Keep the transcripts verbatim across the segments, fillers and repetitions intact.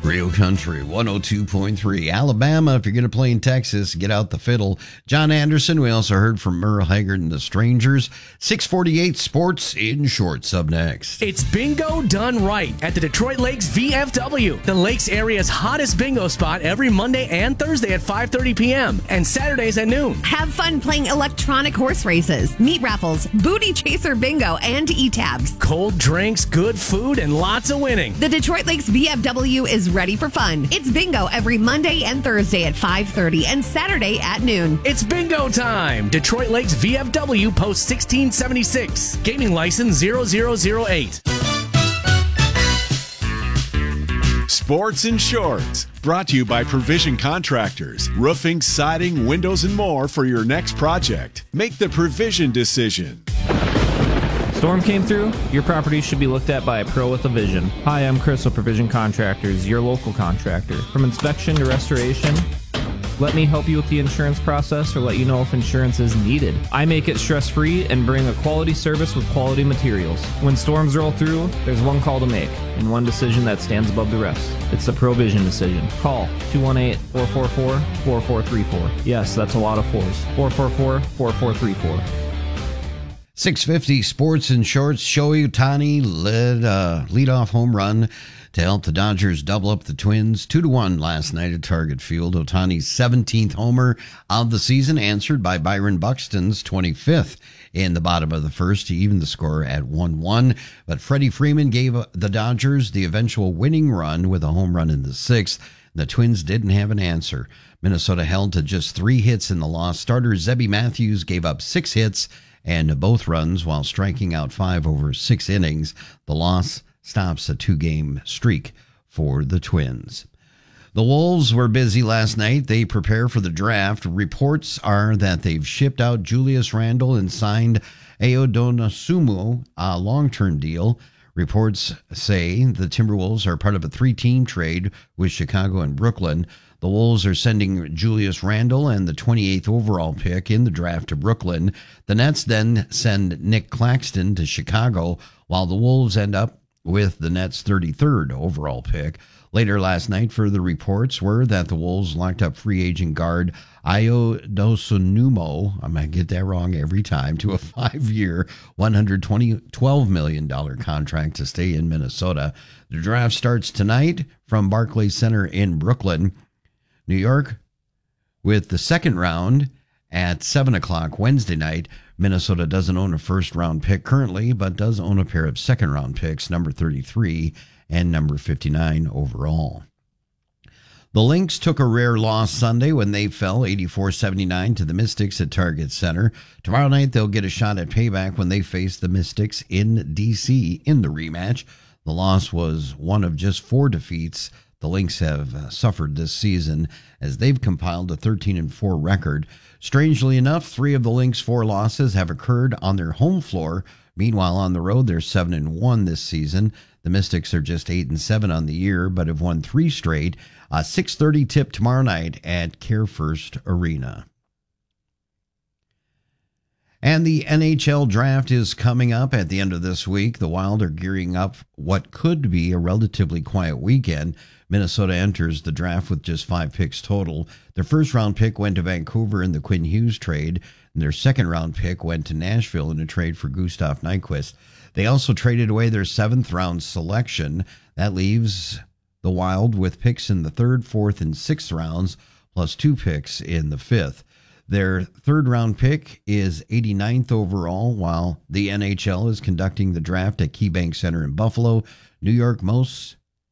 Real Country one oh two point three. Alabama, if you're going to play in Texas, get out the fiddle. John Anderson, we also heard from Merle Haggard and the Strangers. six forty-eight Sports in Shorts up next. It's bingo done right at the Detroit Lakes V F W, the Lakes area's hottest bingo spot, every Monday and Thursday at five thirty p.m. and Saturdays at noon. Have fun playing electronic horse races, meat raffles, booty chaser bingo, and E-tabs. Cold drinks, good food, and lots of winning. The Detroit Lakes V F W is ready for fun. It's bingo every Monday and Thursday at five thirty and Saturday at noon. It's bingo time. Detroit Lakes V F W, Post sixteen seventy-six. Gaming license zero zero zero eight. Sports in Shorts, brought to you by Provision Contractors. Roofing, siding, windows, and more for your next project. Make the Provision decision. Storm came through? Your property should be looked at by a pro with a vision. Hi, I'm Chris with Provision Contractors, your local contractor. From inspection to restoration, let me help you with the insurance process or let you know if insurance is needed. I make it stress-free and bring a quality service with quality materials. When storms roll through, there's one call to make and one decision that stands above the rest. It's the Provision decision. Call two one eight, four four four, four four three four. Yes, that's a lot of fours. four four four, four four three four. six fifty Sports in Shorts. Shohei Ohtani led a leadoff home run to help the Dodgers double up the Twins. Two to one last night at Target Field. Ohtani's seventeenth homer of the season, answered by Byron Buxton's twenty-fifth in the bottom of the first to even the score at one one. But Freddie Freeman gave the Dodgers the eventual winning run with a home run in the sixth. The Twins didn't have an answer. Minnesota held to just three hits in the loss. Starter Zebby Matthews gave up six hits and both runs while striking out five over six innings. The loss stops a two-game streak for the Twins. The Wolves were busy last night. They prepare for the draft. Reports are that they've shipped out Julius Randle and signed Ayo Dosunmu, a long-term deal. Reports say the Timberwolves are part of a three-team trade with Chicago and Brooklyn. The Wolves are sending Julius Randle and the twenty-eighth overall pick in the draft to Brooklyn. The Nets then send Nick Claxton to Chicago, while the Wolves end up with the Nets' thirty-third overall pick. Later last night, further reports were that the Wolves locked up free agent guard Ayo Dosunmu, I might get that wrong every time, to a five-year, one hundred twelve million dollars contract to stay in Minnesota. The draft starts tonight from Barclays Center in Brooklyn, New York, with the second round at seven o'clock Wednesday night. Minnesota doesn't own a first-round pick currently, but does own a pair of second-round picks, number thirty-three and number fifty-nine overall. The Lynx took a rare loss Sunday when they fell eighty-four seventy-nine to the Mystics at Target Center. Tomorrow night, they'll get a shot at payback when they face the Mystics in D C in the rematch. The loss was one of just four defeats the Lynx have uh, suffered this season, as they've compiled a thirteen and four record. Strangely enough, three of the Lynx' four losses have occurred on their home floor. Meanwhile, on the road, they're seven and one this season. The Mystics are just eight and seven on the year, but have won three straight. A six thirty tip tomorrow night at Care First Arena. And the N H L draft is coming up at the end of this week. The Wild are gearing up what could be a relatively quiet weekend. Minnesota enters the draft with just five picks total. Their first round pick went to Vancouver in the Quinn Hughes trade, and their second round pick went to Nashville in a trade for Gustav Nyquist. They also traded away their seventh round selection. That leaves the Wild with picks in the third, fourth, and sixth rounds, plus two picks in the fifth. Their third round pick is eighty-ninth overall, while the N H L is conducting the draft at KeyBank Center in Buffalo. New York, most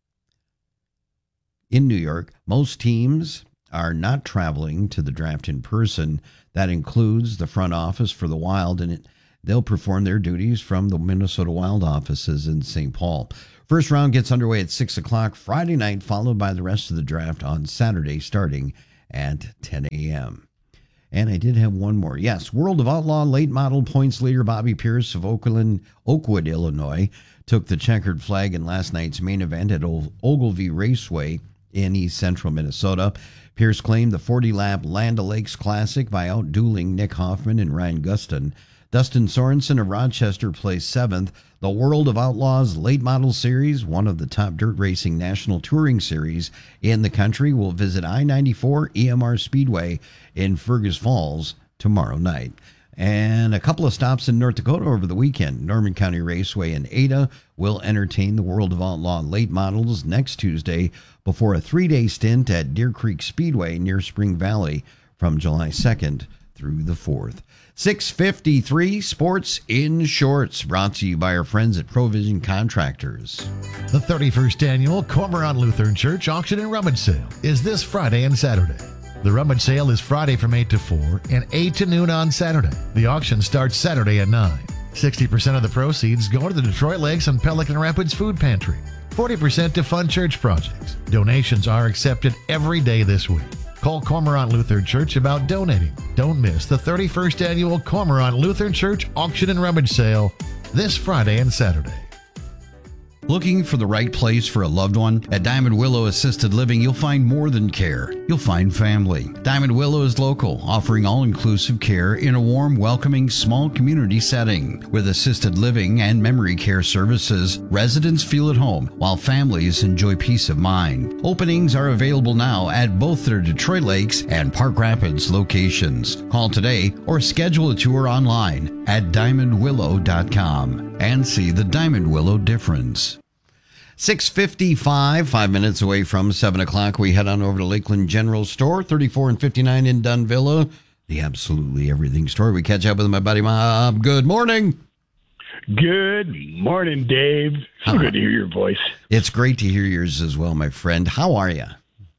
in New York, most teams are not traveling to the draft in person. That includes the front office for the Wild, and it, they'll perform their duties from the Minnesota Wild offices in Saint Paul. First round gets underway at six o'clock Friday night, followed by the rest of the draft on Saturday, starting at ten a.m. And I did have one more. Yes, World of Outlaw late model points leader Bobby Pierce of Oakland, Oakwood, Illinois, took the checkered flag in last night's main event at Ogilvie Raceway in East Central Minnesota. Pierce claimed the forty-lap Land O'Lakes Classic by outdueling Nick Hoffman and Ryan Gustin. Dustin Sorensen of Rochester placed seventh. The World of Outlaws Late Model Series, one of the top dirt racing national touring series in the country, will visit I ninety-four E M R Speedway in Fergus Falls tomorrow night. And a couple of stops in North Dakota over the weekend. Norman County Raceway in Ada will entertain the World of Outlaw Late Models next Tuesday before a three-day stint at Deer Creek Speedway near Spring Valley from July second through the fourth. six fifty-three Sports in Shorts, brought to you by our friends at Provision Contractors. The thirty-first Annual Cormorant Lutheran Church Auction and Rummage Sale is this Friday and Saturday. The rummage sale is Friday from eight to four and eight to noon on Saturday. The auction starts Saturday at nine. sixty percent of the proceeds go to the Detroit Lakes and Pelican Rapids Food Pantry. forty percent to fund church projects. Donations are accepted every day this week. Call Cormorant Lutheran Church about donating. Don't miss the thirty-first Annual Cormorant Lutheran Church Auction and Rummage Sale this Friday and Saturday. Looking for the right place for a loved one? At Diamond Willow Assisted Living, you'll find more than care. You'll find family. Diamond Willow is local, offering all-inclusive care in a warm, welcoming, small community setting. With assisted living and memory care services, residents feel at home, while families enjoy peace of mind. Openings are available now at both their Detroit Lakes and Park Rapids locations. Call today or schedule a tour online at diamond willow dot com and see the Diamond Willow difference. six fifty-five, five minutes away from seven o'clock, we head on over to Lakeland General Store, thirty-four and fifty-nine in Dunvilla, the absolutely everything store. We catch up with my buddy Bob. Good morning. Good morning, Dave. So Hi. good to hear your voice. It's great to hear yours as well, my friend. How are you?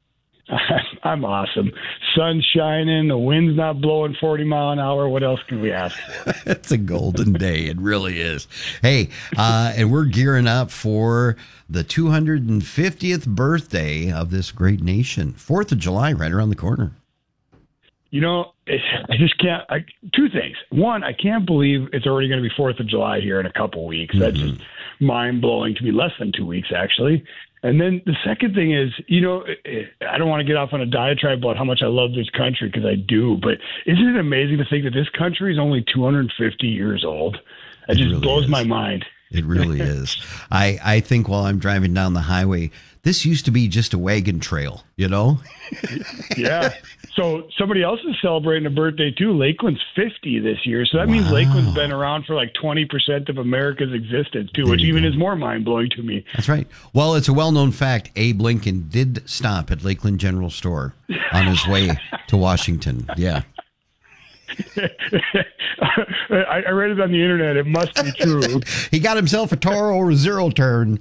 I'm awesome. Sun's shining, the wind's not blowing forty mile an hour. What else can we ask for? It's a golden day. It really is. Hey, uh, and we're gearing up for the two hundred fiftieth birthday of this great nation. fourth of July, right around the corner. You know, I just can't. I, two things. One, I can't believe it's already going to be fourth of July here in a couple weeks. Mm-hmm. That's just mind-blowing to me. Less than two weeks, actually. And then the second thing is, you know, I don't want to get off on a diatribe about how much I love this country, because I do, but isn't it amazing to think that this country is only two hundred fifty years old? It, it just really blows is. my mind. It really is. I, I think while I'm driving down the highway, this used to be just a wagon trail, you know? Yeah. So somebody else is celebrating a birthday too. Lakeland's fifty this year. So that wow. means Lakeland's been around for like twenty percent of America's existence too, there which even go. is more mind-blowing to me. That's right. Well, it's a well-known fact. Abe Lincoln did stop at Lakeland General Store on his way to Washington. Yeah. I, I read it on the internet. It must be true. He got himself a Toro Zero Turn.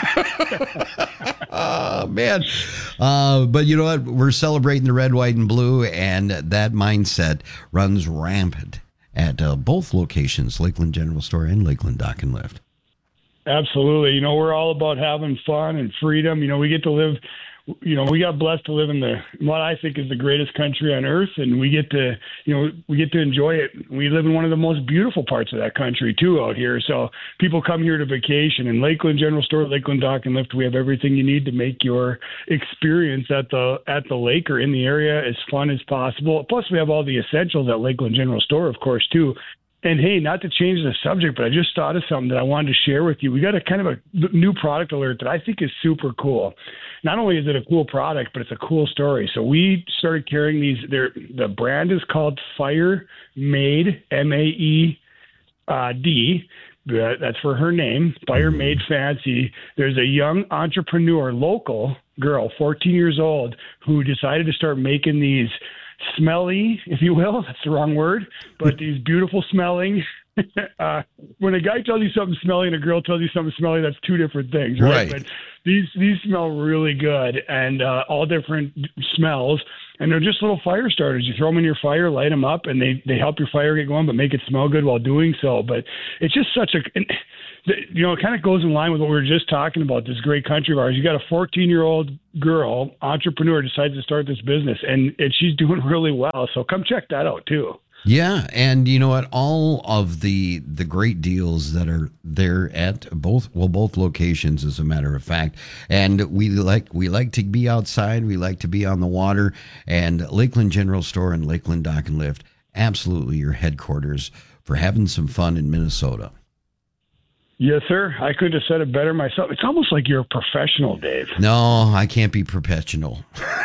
Oh, man. Uh, but you know what? We're celebrating the red, white, and blue, and that mindset runs rampant at uh, both locations, Lakeland General Store and Lakeland Dock and Lift. Absolutely. You know, we're all about having fun and freedom. You know, we get to live... You know, we got blessed to live in the what I think is the greatest country on earth, and we get to, you know, we get to enjoy it. We live in one of the most beautiful parts of that country too out here. So people come here to vacation. In Lakeland General Store, Lakeland Dock and Lift, we have everything you need to make your experience at the at the lake or in the area as fun as possible. Plus, we have all the essentials at Lakeland General Store, of course, too. And hey, not to change the subject, but I just thought of something that I wanted to share with you. We got a kind of a new product alert that I think is super cool. Not only is it a cool product, but it's a cool story. So we started carrying these. The brand is called Fire Made, M A E D. That's for her name, Fire Made Fancy. There's a young entrepreneur, local girl, fourteen years old, who decided to start making these smelly, if you will, that's the wrong word, but these beautiful smelling. uh, when a guy tells you something smelly and a girl tells you something smelly, that's two different things, right? Right. But these these smell really good, and uh, all different smells, and they're just little fire starters. You throw them in your fire, light them up, and they, they help your fire get going, but make it smell good while doing so. But it's just such a, you know, it kind of goes in line with what we were just talking about, this great country of ours. You got a fourteen-year-old girl, entrepreneur, decides to start this business, and, and she's doing really well. So come check that out, too. Yeah, and you know what? All of the the great deals that are there at both well both locations, as a matter of fact. And we like we like to be outside. We like to be on the water. And Lakeland General Store and Lakeland Dock and Lift, absolutely your headquarters for having some fun in Minnesota. Yes, sir. I couldn't have said it better myself. It's almost like you're a professional, Dave. No, I can't be professional.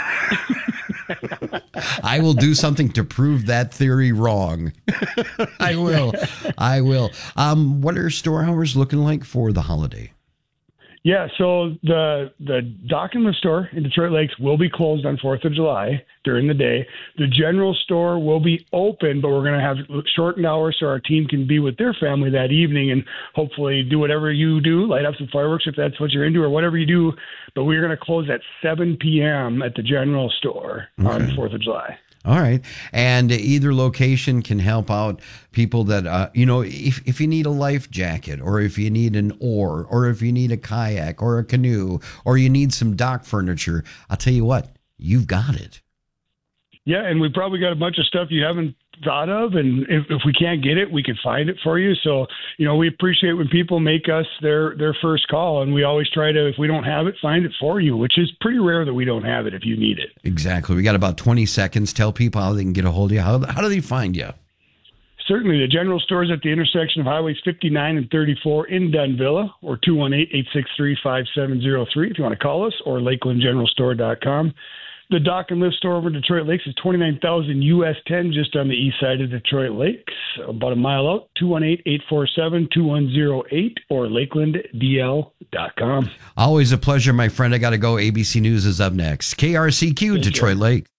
I will do something to prove that theory wrong. I will. I will. Um, what are store hours looking like for the holiday? Yeah, so the the dock and lift store in Detroit Lakes will be closed on fourth of July during the day. The general store will be open, but we're going to have shortened hours so our team can be with their family that evening and hopefully do whatever you do, light up some fireworks if that's what you're into or whatever you do. But we're going to close at seven p.m. at the general store okay. on fourth of July. All right. And either location can help out people that, uh, you know, if, if you need a life jacket or if you need an oar or if you need a kayak or a canoe or you need some dock furniture, I'll tell you what, you've got it. Yeah, and we probably got a bunch of stuff you haven't thought of, and if, if we can't get it, we can find it for you. So, you know, we appreciate when people make us their, their first call, and we always try to, if we don't have it, find it for you, which is pretty rare that we don't have it if you need it. Exactly. We got about twenty seconds. Tell people how they can get a hold of you. How, how do they find you? Certainly. The general store is at the intersection of Highways fifty-nine and thirty-four in Dunvilla, or two one eight, eight six three, five seven zero three if you want to call us, or lakeland general store dot com. The dock and lift store over in Detroit Lakes is twenty-nine thousand U S ten just on the east side of Detroit Lakes, about a mile out, two one eight, eight four seven, two one zero eight or lakeland d l dot com. Always a pleasure, my friend. I got to go. A B C News is up next. K R C Q, Thank Detroit you. Lakes.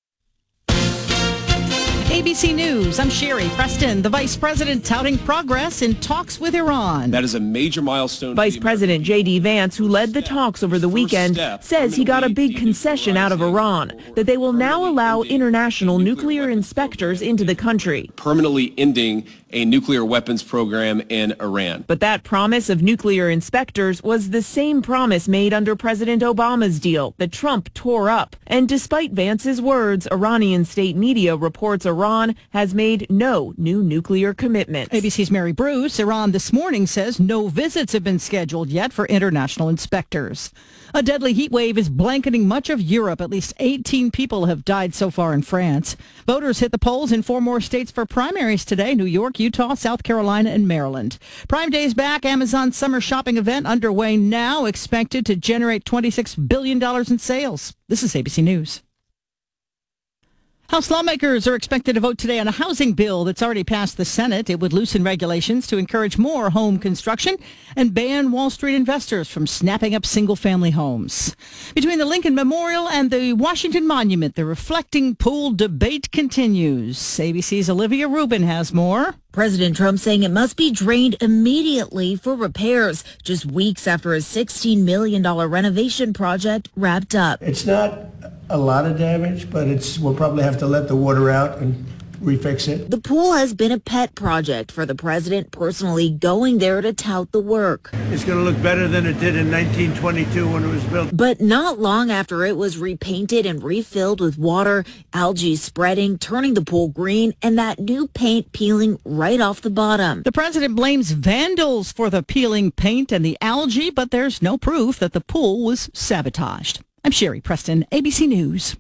A B C News, I'm Sherry Preston. The vice president touting progress in talks with Iran. That is a major milestone. Vice President J D Vance, who led the talks over the weekend, says he got a big concession out of Iran, that they will now allow international nuclear inspectors into the country. Permanently ending a nuclear weapons program in Iran. But that promise of nuclear inspectors was the same promise made under President Obama's deal that Trump tore up. And despite Vance's words, Iranian state media reports Iran has made no new nuclear commitments. A B C's Mary Bruce. Iran this morning says no visits have been scheduled yet for international inspectors. A deadly heat wave is blanketing much of Europe. At least eighteen people have died so far in France. Voters hit the polls in four more states for primaries today: New York, Utah, South Carolina, and Maryland. Prime Day's back. Amazon's summer shopping event underway now, expected to generate twenty-six billion dollars in sales. This is A B C News. House lawmakers are expected to vote today on a housing bill that's already passed the Senate. It would loosen regulations to encourage more home construction and ban Wall Street investors from snapping up single-family homes. Between the Lincoln Memorial and the Washington Monument, the reflecting pool debate continues. A B C's Olivia Rubin has more. President Trump saying it must be drained immediately for repairs, just weeks after a sixteen million dollars renovation project wrapped up. It's not a lot of damage, but it's we'll probably have to let the water out and refix it. The pool has been a pet project for the president, personally going there to tout the work. It's going to look better than it did in nineteen twenty-two when it was built. But not long after it was repainted and refilled with water, algae spreading, turning the pool green, and that new paint peeling right off the bottom. The president blames vandals for the peeling paint and the algae, but there's no proof that the pool was sabotaged. I'm Sherry Preston, A B C News.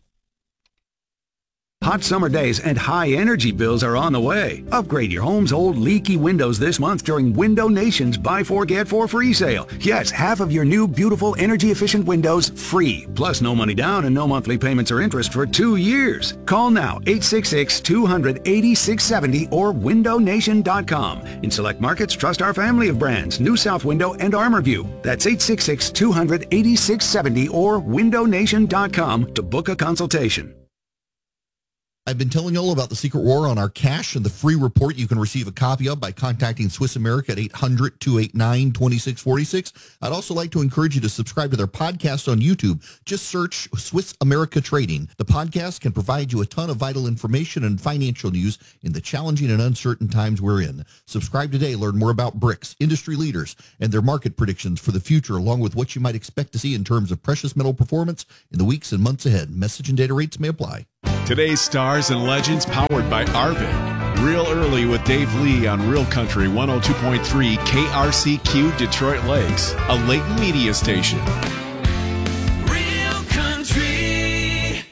Hot summer days and high energy bills are on the way. Upgrade your home's old leaky windows this month during Window Nation's Buy Four Get Four free sale. Yes, half of your new beautiful energy efficient windows free. Plus no money down and no monthly payments or interest for two years. Call now eight six six, two hundred, eighty-six seventy or window nation dot com. In select markets, trust our family of brands, New South Window and ArmorView. That's eight six six, two hundred, eighty-six seventy or window nation dot com to book a consultation. I've been telling you all about the Secret War on our cash and the free report you can receive a copy of by contacting Swiss America at eight hundred, two eight nine, two six four six. I'd also like to encourage you to subscribe to their podcast on YouTube. Just search Swiss America Trading. The podcast can provide you a ton of vital information and financial news in the challenging and uncertain times we're in. Subscribe today. Learn more about B R I C S, industry leaders, and their market predictions for the future, along with what you might expect to see in terms of precious metal performance in the weeks and months ahead. Message and data rates may apply. Today's stars and legends powered by Arvin. Real early with Dave Lee on Real Country one oh two point three K R C Q Detroit Lakes, a Layton media station. Real Country.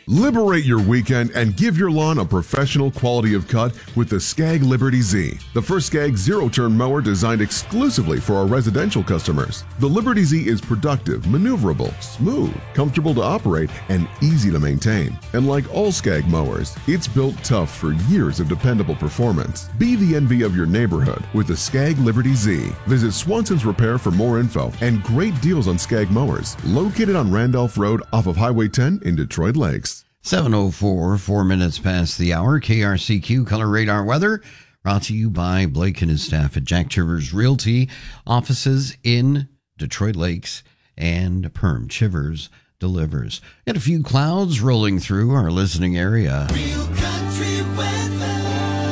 Liberate your weekend and give your lawn a professional quality of cut with the Skag Liberty Z, the first Skag zero-turn mower designed exclusively for our residential customers. The Liberty Z is productive, maneuverable, smooth, comfortable to operate, and easy to maintain. And like all Skag mowers, it's built tough for years of dependable performance. Be the envy of your neighborhood with the Skag Liberty Z. Visit Swanson's Repair for more info and great deals on Skag mowers, located on Randolph Road off of Highway ten in Detroit Lakes. seven oh four, four minutes past the hour. K R C Q Color Radar Weather brought to you by Blake and his staff at Jack Chivers Realty, offices in Detroit Lakes and Perm. Chivers delivers. Got a few clouds rolling through our listening area. Real country weather.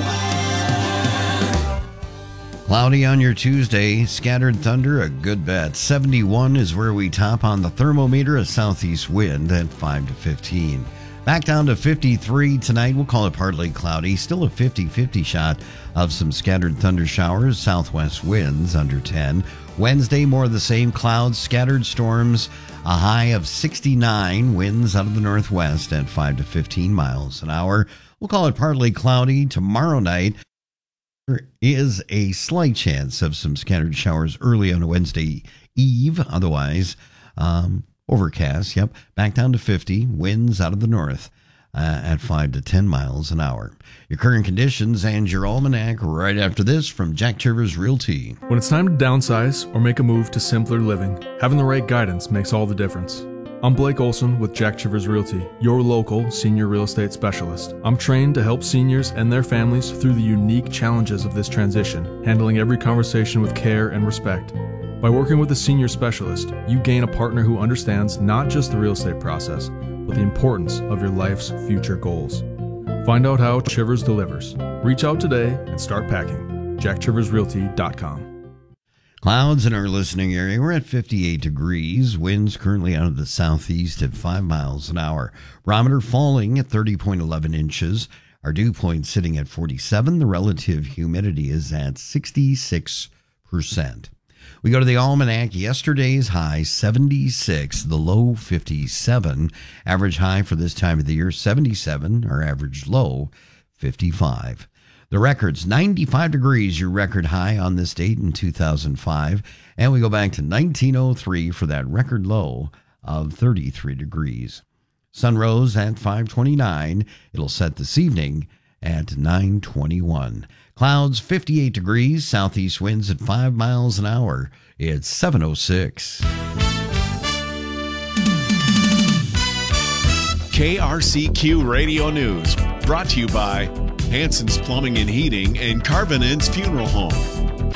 Cloudy on your Tuesday, scattered thunder, a good bet. seventy-one is where we top on the thermometer, a southeast wind at five to fifteen. Back down to fifty-three tonight. We'll call it partly cloudy. Still a fifty-fifty shot of some scattered thunder showers. Southwest winds under ten. Wednesday, more of the same. Clouds, scattered storms. A high of sixty-nine. Winds out of the northwest at five to fifteen miles an hour. We'll call it partly cloudy. Tomorrow night, there is a slight chance of some scattered showers early on a Wednesday eve. Otherwise, um... overcast, yep. Back down to fifty. Winds out of the north uh, at five to ten miles an hour. Your current conditions and your almanac right after this from Jack Chivers Realty. When it's time to downsize or make a move to simpler living, having the right guidance makes all the difference. I'm Blake Olson with Jack Chivers Realty, your local senior real estate specialist. I'm trained to help seniors and their families through the unique challenges of this transition, handling every conversation with care and respect. By working with a senior specialist, you gain a partner who understands not just the real estate process, but the importance of your life's future goals. Find out how Chivers delivers. Reach out today and start packing. jack chivers realty dot com. Clouds in our listening area. We're at fifty-eight degrees. Winds currently out of the southeast at five miles an hour. Barometer falling at thirty point one one inches. Our dew point sitting at forty-seven. The relative humidity is at sixty-six percent. We go to the almanac. Yesterday's high, seventy-six. The low, fifty-seven. Average high for this time of the year, seventy-seven. Our average low, fifty-five. The record's ninety-five degrees, your record high on this date in two thousand five. And we go back to nineteen oh three for that record low of thirty-three degrees. Sun rose at five twenty-nine. It'll set this evening at nine twenty-one. Clouds, fifty-eight degrees. Southeast winds at five miles an hour. It's seven oh six. K R C Q Radio News, brought to you by Hanson's Plumbing and Heating and Carvinen's Funeral Home.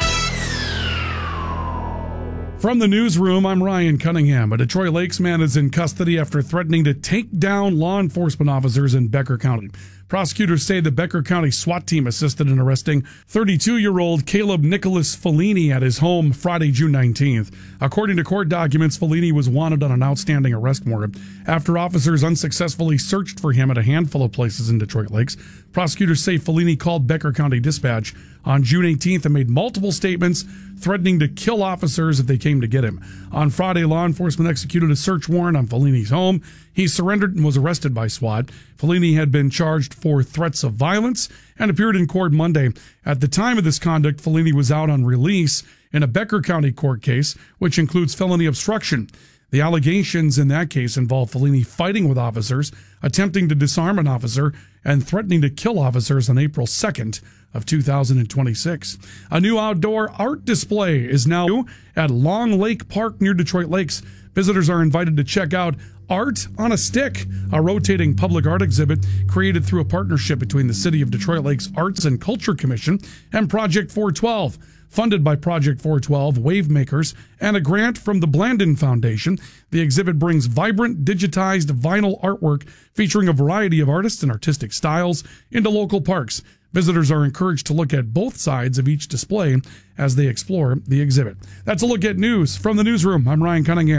From the newsroom, I'm Ryan Cunningham. A Detroit Lakes man is in custody after threatening to take down law enforcement officers in Becker County. Prosecutors say the Becker County SWAT team assisted in arresting thirty-two-year-old Caleb Nicholas Fellini at his home Friday, June nineteenth. According to court documents, Fellini was wanted on an outstanding arrest warrant after officers unsuccessfully searched for him at a handful of places in Detroit Lakes. Prosecutors say Fellini called Becker County Dispatch on June eighteenth and made multiple statements threatening to kill officers if they came to get him. On Friday, law enforcement executed a search warrant on Fellini's home. He surrendered and was arrested by SWAT. Fellini had been charged for threats of violence and appeared in court Monday. At the time of this conduct, Fellini was out on release in a Becker County court case, which includes felony obstruction. The allegations in that case involve Fellini fighting with officers, attempting to disarm an officer, and threatening to kill officers on April second of two thousand twenty-six. A new outdoor art display is now at Long Lake Park near Detroit Lakes. Visitors are invited to check out Art on a Stick, a rotating public art exhibit created through a partnership between the City of Detroit Lakes Arts and Culture Commission and Project four twelve. Funded by Project four twelve, Wavemakers, and a grant from the Blandin Foundation, the exhibit brings vibrant, digitized vinyl artwork featuring a variety of artists and artistic styles into local parks. Visitors are encouraged to look at both sides of each display as they explore the exhibit. That's a look at news from the newsroom. I'm Ryan Cunningham.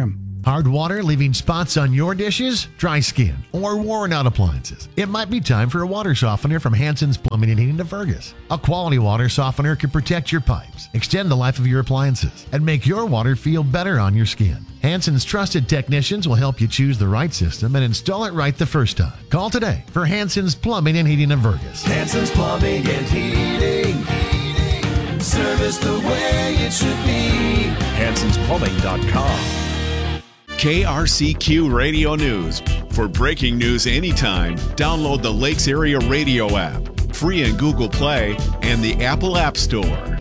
Hard water leaving spots on your dishes, dry skin, or worn out appliances? It might be time for a water softener from Hanson's Plumbing and Heating of Fergus. A quality water softener can protect your pipes, extend the life of your appliances, and make your water feel better on your skin. Hanson's trusted technicians will help you choose the right system and install it right the first time. Call today for Hanson's Plumbing and Heating of Fergus. Hanson's Plumbing and Heating. Service the way it should be. Hansons Plumbing dot com. K R C Q Radio News. For breaking news anytime, download the Lakes Area Radio app, free in Google Play and the Apple App Store.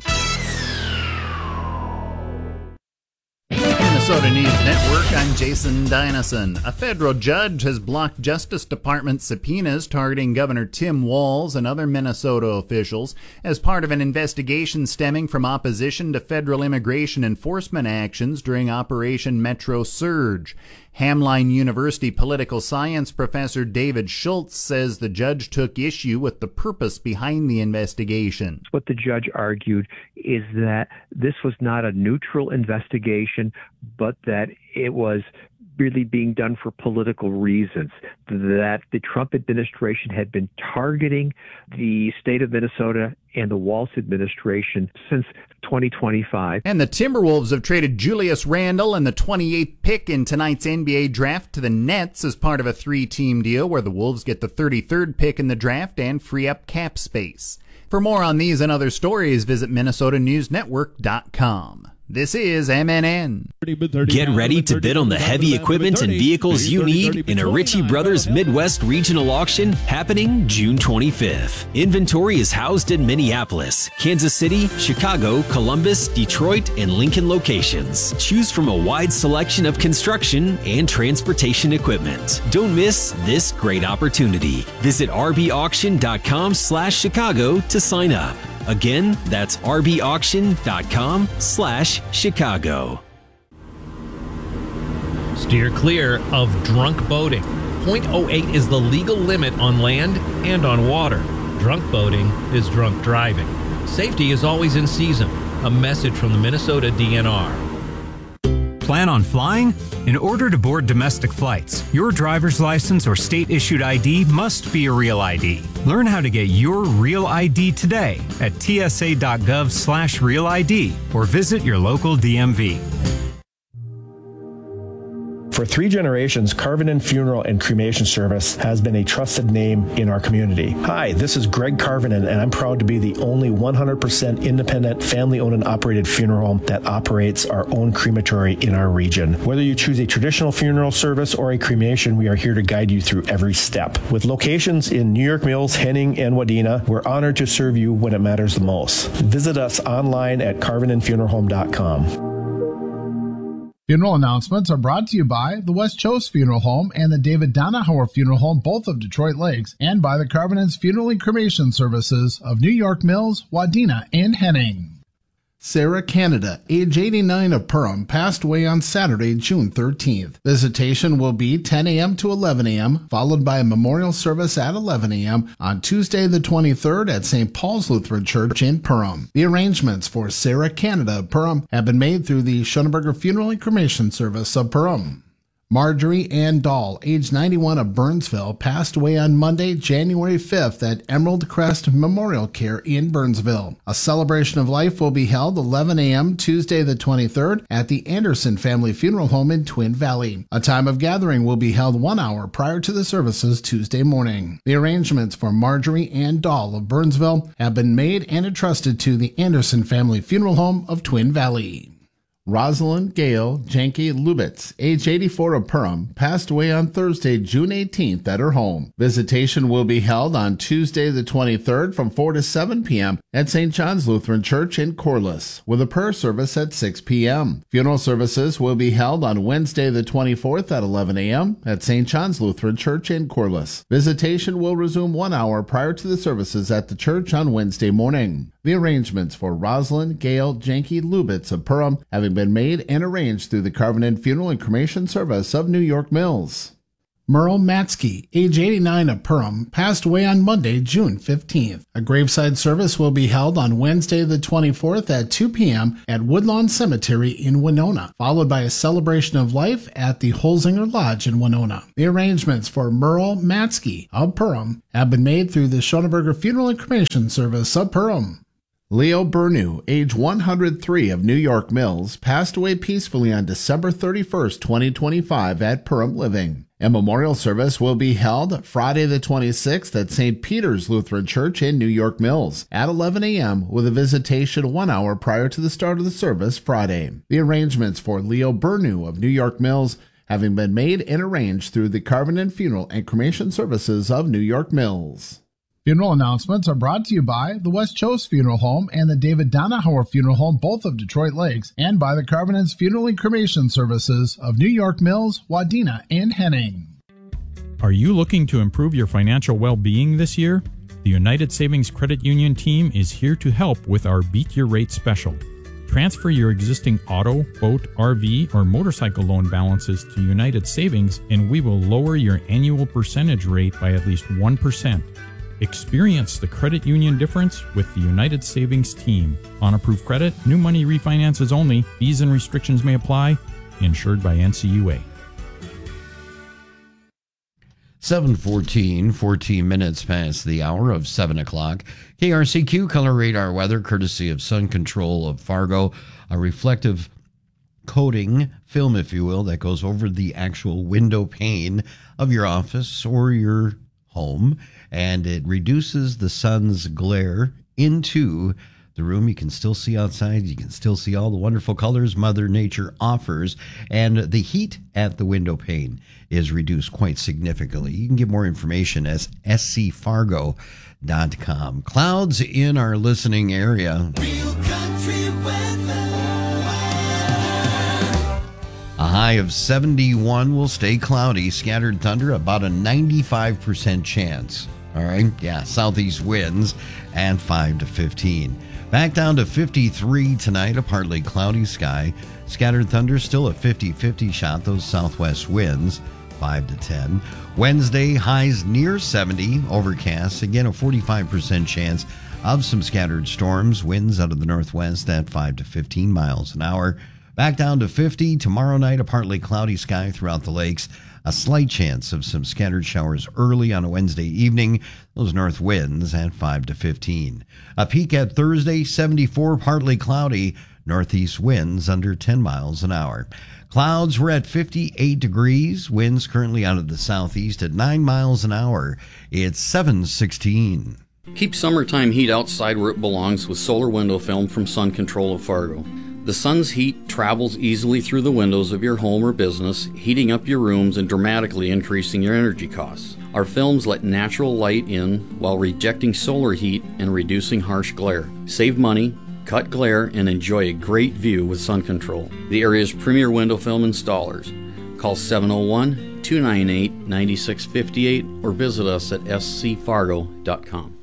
Minnesota News Network, I'm Jason Dynasson. A federal judge has blocked Justice Department subpoenas targeting Governor Tim Walz and other Minnesota officials as part of an investigation stemming from opposition to federal immigration enforcement actions during Operation Metro Surge. Hamline University political science professor David Schultz says the judge took issue with the purpose behind the investigation. What the judge argued is that this was not a neutral investigation, but that it was really being done for political reasons, that the Trump administration had been targeting the state of Minnesota and the Walz administration since twenty twenty-five. And the Timberwolves have traded Julius Randle and the twenty-eighth pick in tonight's N B A draft to the Nets as part of a three-team deal where the Wolves get the thirty-third pick in the draft and free up cap space. For more on these and other stories, visit Minnesota News Network dot com. This is M N N. Get ready to bid on the heavy equipment and vehicles you need in a Ritchie Brothers Midwest Regional Auction happening June twenty-fifth. Inventory is housed in Minneapolis, Kansas City, Chicago, Columbus, Detroit, and Lincoln locations. Choose from a wide selection of construction and transportation equipment. Don't miss this great opportunity. Visit r b auction dot com slash Chicago to sign up. Again, that's r b auction dot com slash Chicago. Steer clear of drunk boating. point oh eight is the legal limit on land and on water. Drunk boating is drunk driving. Safety is always in season. A message from the Minnesota D N R. Plan on flying? In order to board domestic flights, your driver's license or state-issued I D must be a real I D. Learn how to get your real I D today at t s a dot gov slash real I D or visit your local D M V. For three generations, Carvinen Funeral and Cremation Service has been a trusted name in our community. Hi, this is Greg Carvinen, and I'm proud to be the only one hundred percent independent, family-owned and operated funeral home that operates our own crematory in our region. Whether you choose a traditional funeral service or a cremation, we are here to guide you through every step. With locations in New York Mills, Henning, and Wadena, we're honored to serve you when it matters the most. Visit us online at carvinen funeral home dot com. Funeral announcements are brought to you by the West Chose Funeral Home and the David Donahauer Funeral Home, both of Detroit Lakes, and by the Carvinen's Funeral and Cremation Services of New York Mills, Wadena, and Henning. Sarah Canada, age eighty-nine of Perham, passed away on Saturday, June thirteenth. Visitation will be ten a.m. to eleven a.m., followed by a memorial service at eleven a.m. on Tuesday the twenty-third at Saint Paul's Lutheran Church in Perham. The arrangements for Sarah Canada of Perham have been made through the Schoenberger Funeral and Cremation Service of Perham. Marjorie Ann Dahl, age ninety-one of Burnsville, passed away on Monday, January fifth at Emerald Crest Memorial Care in Burnsville. A celebration of life will be held eleven a.m. Tuesday the twenty-third at the Anderson Family Funeral Home in Twin Valley. A time of gathering will be held one hour prior to the services Tuesday morning. The arrangements for Marjorie Ann Dahl of Burnsville have been made and entrusted to the Anderson Family Funeral Home of Twin Valley. Rosalind Gail Janke Lubitz, age eighty-four of Perham, passed away on Thursday, June eighteenth at her home. Visitation will be held on Tuesday the twenty-third from four to seven p.m. at Saint John's Lutheran Church in Corliss, with a prayer service at six p.m. Funeral services will be held on Wednesday the twenty-fourth at eleven a.m. at Saint John's Lutheran Church in Corliss. Visitation will resume one hour prior to the services at the church on Wednesday morning. The arrangements for Rosalind Gail Janke Lubitz of Perham having been made and arranged through the Carvinen Funeral and Cremation Service of New York Mills. Merle Matsky, age eighty-nine of Perham, passed away on Monday, June fifteenth. A graveside service will be held on Wednesday the twenty-fourth at two p.m. at Woodlawn Cemetery in Winona, followed by a celebration of life at the Holzinger Lodge in Winona. The arrangements for Merle Matsky of Perham have been made through the Schoenberger Funeral and Cremation Service of Perham. Leo Bernew, age one hundred three of New York Mills, passed away peacefully on December thirty-first, twenty twenty-five at Perham Living. A memorial service will be held Friday the twenty-sixth at Saint Peter's Lutheran Church in New York Mills at eleven a.m. with a visitation one hour prior to the start of the service Friday. The arrangements for Leo Bernew of New York Mills having been made and arranged through the Carvin Funeral and Cremation Services of New York Mills. Funeral announcements are brought to you by the West Chose Funeral Home and the David Donahauer Funeral Home, both of Detroit Lakes, and by the Carvin's Funeral and Cremation Services of New York Mills, Wadena, and Henning. Are you looking to improve your financial well-being this year? The United Savings Credit Union team is here to help with our Beat Your Rate special. Transfer your existing auto, boat, R V, or motorcycle loan balances to United Savings, and we will lower your annual percentage rate by at least one percent. Experience the credit union difference with the United Savings team. On approved credit, new money refinances only. Fees and restrictions may apply. Insured by N C U A. seven fourteen, fourteen minutes past the hour of seven o'clock. K R C Q Color Radar Weather, courtesy of Sun Control of Fargo. A reflective coating, film if you will, that goes over the actual window pane of your office or your home, and it reduces the sun's glare into the room. You can still see outside. You can still see all the wonderful colors Mother Nature offers, and the heat at the window pane is reduced quite significantly. You can get more information at s c fargo dot com. Clouds in our listening area. Real country weather. A high of seventy-one will stay cloudy. Scattered thunder, about a ninety-five percent chance. All right, yeah, southeast winds and five to fifteen. Back down to fifty-three tonight, a partly cloudy sky. Scattered thunder, still a fifty-fifty shot, those southwest winds, five to ten. Wednesday, highs near seventy, overcast. Again, a forty-five percent chance of some scattered storms. Winds out of the northwest at five to fifteen miles an hour. Back down to fifty. Tomorrow night, a partly cloudy sky throughout the lakes. A slight chance of some scattered showers early on a Wednesday evening. Those north winds at five to fifteen. A peak at Thursday, seventy-four, partly cloudy. Northeast winds under ten miles an hour. Clouds were at fifty-eight degrees. Winds currently out of the southeast at nine miles an hour. It's seven sixteen. Keep summertime heat outside where it belongs with solar window film from Sun Control of Fargo. The sun's heat travels easily through the windows of your home or business, heating up your rooms and dramatically increasing your energy costs. Our films let natural light in while rejecting solar heat and reducing harsh glare. Save money, cut glare, and enjoy a great view with Sun Control, the area's premier window film installers. Call seven oh one, two nine eight, nine six five eight or visit us at s c fargo dot com.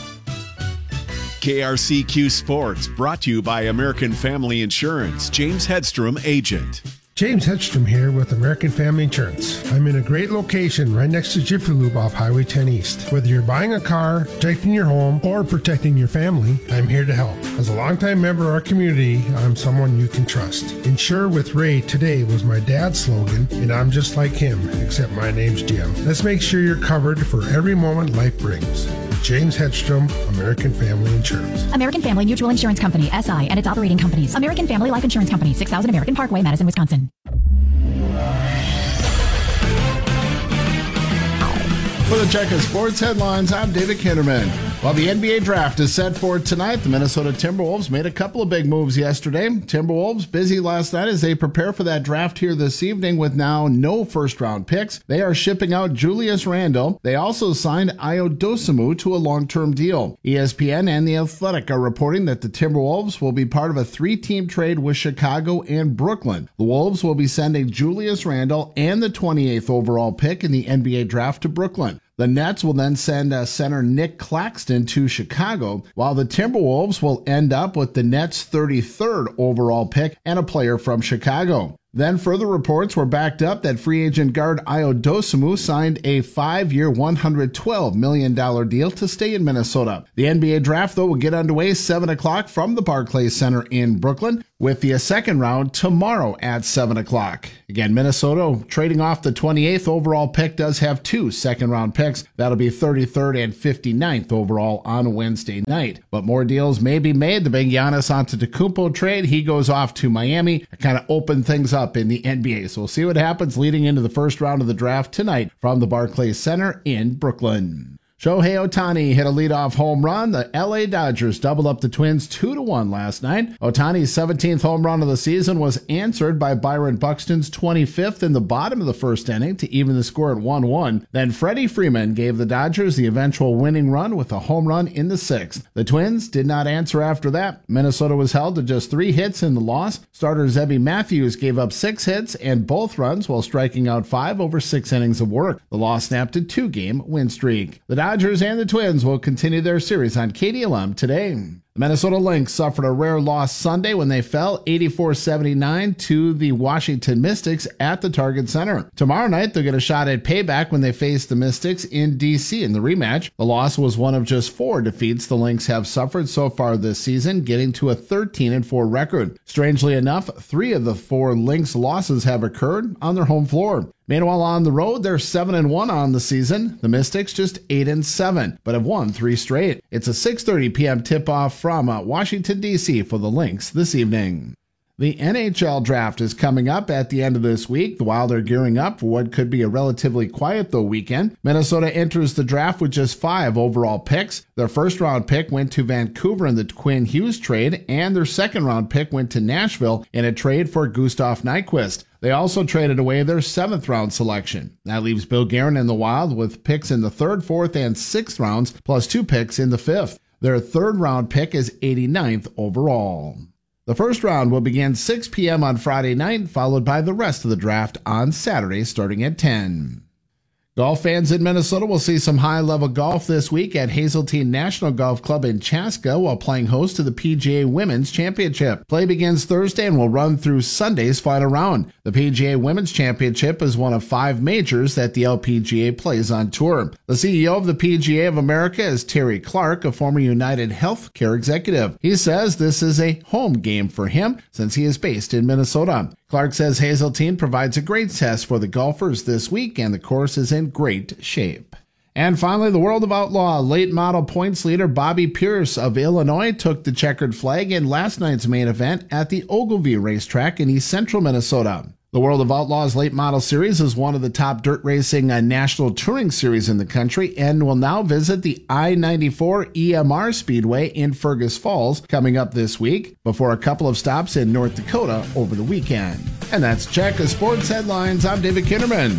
K R C Q Sports, brought to you by American Family Insurance. James Hedstrom, agent. James Hedstrom here with American Family Insurance. I'm in a great location right next to Jiffy Lube off Highway ten East. Whether you're buying a car, protecting your home, or protecting your family, I'm here to help. As a longtime member of our community, I'm someone you can trust. Insure with Ray today was my dad's slogan, and I'm just like him, except my name's Jim. Let's make sure you're covered for every moment life brings. James Hedstrom, American Family Insurance. American Family Mutual Insurance Company, S I, and its operating companies. American Family Life Insurance Company, six thousand American Parkway, Madison, Wisconsin. For the Check of Sports headlines, I'm David Kinderman. While the N B A draft is set for tonight, the Minnesota Timberwolves made a couple of big moves yesterday. Timberwolves busy last night as they prepare for that draft here this evening with now no first-round picks. They are shipping out Julius Randle. They also signed Ayo Dosunmu to a long-term deal. E S P N and The Athletic are reporting that the Timberwolves will be part of a three-team trade with Chicago and Brooklyn. The Wolves will be sending Julius Randle and the twenty-eighth overall pick in the N B A draft to Brooklyn. The Nets will then send uh, center Nick Claxton to Chicago, while the Timberwolves will end up with the Nets' thirty-third overall pick and a player from Chicago. Then further reports were backed up that free agent guard Ayo Dosunmu signed a five-year, one hundred twelve million dollars deal to stay in Minnesota. The N B A draft, though, will get underway seven o'clock from the Barclays Center in Brooklyn, with the second round tomorrow at seven o'clock. Again, Minnesota trading off the twenty-eighth overall pick does have two second-round picks. That'll be thirty-third and fifty-ninth overall on Wednesday night. But more deals may be made. The big Giannis Antetokounmpo trade, he goes off to Miami. It kind of opened things up in the N B A. So we'll see what happens leading into the first round of the draft tonight from the Barclays Center in Brooklyn. Shohei Ohtani hit a leadoff home run. The L A Dodgers doubled up the Twins two to one last night. Ohtani's seventeenth home run of the season was answered by Byron Buxton's twenty-fifth in the bottom of the first inning to even the score at one one. Then Freddie Freeman gave the Dodgers the eventual winning run with a home run in the sixth. The Twins did not answer after that. Minnesota was held to just three hits in the loss. Starter Zebby Matthews gave up six hits and both runs while striking out five over six innings of work. The loss snapped a two-game win streak. The Dodgers and the Twins will continue their series on K D L M today. The Minnesota Lynx suffered a rare loss Sunday when they fell eighty-four seventy-nine to the Washington Mystics at the Target Center. Tomorrow night, they'll get a shot at payback when they face the Mystics in D C in the rematch. The loss was one of just four defeats the Lynx have suffered so far this season, getting to a thirteen and four record. Strangely enough, three of the four Lynx losses have occurred on their home floor. Meanwhile, on the road, they're seven and one on the season. The Mystics just eight and seven, but have won three straight. It's a six thirty p.m. tip-off from uh, Washington, D C for the Lynx this evening. The N H L draft is coming up at the end of this week. The Wild are gearing up for what could be a relatively quiet, though, weekend. Minnesota enters the draft with just five overall picks. Their first-round pick went to Vancouver in the Quinn Hughes trade, and their second-round pick went to Nashville in a trade for Gustav Nyquist. They also traded away their seventh-round selection. That leaves Bill Guerin and the Wild with picks in the third, fourth, and sixth rounds, plus two picks in the fifth. Their third-round pick is eighty-ninth overall. The first round will begin six p.m. on Friday night, followed by the rest of the draft on Saturday starting at ten. Golf fans in Minnesota will see some high-level golf this week at Hazeltine National Golf Club in Chaska while playing host to the P G A Women's Championship. Play begins Thursday and will run through Sunday's final round. The P G A Women's Championship is one of five majors that the L P G A plays on tour. The C E O of the P G A of America is Terry Clark, a former United Healthcare executive. He says this is a home game for him since he is based in Minnesota. Clark says Hazeltine provides a great test for the golfers this week, and the course is in great shape. And finally, the World of Outlaw late model points leader Bobby Pierce of Illinois took the checkered flag in last night's main event at the Ogilvie racetrack in east central Minnesota. The World of Outlaws Late Model Series is one of the top dirt racing uh, national touring series in the country and will now visit the I ninety-four E M R Speedway in Fergus Falls coming up this week before a couple of stops in North Dakota over the weekend. And that's Check of Sports Headlines. I'm David Kinderman.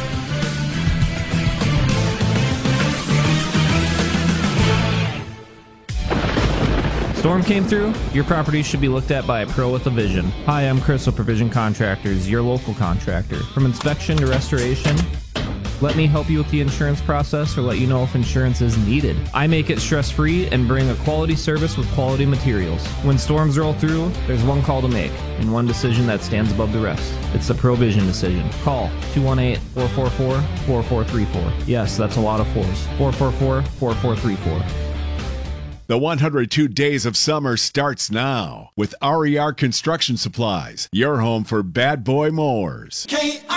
Storm came through? Your property should be looked at by a pro with a vision. Hi, I'm Chris with Provision Contractors, your local contractor. From inspection to restoration, let me help you with the insurance process or let you know if insurance is needed. I make it stress-free and bring a quality service with quality materials. When storms roll through, there's one call to make and one decision that stands above the rest. It's the Provision decision. Call two one eight, four four four, four four three four. Yes, that's a lot of fours. four four four, four four three four. The one hundred two Days of Summer starts now with R E R Construction Supplies, your home for bad boy mowers.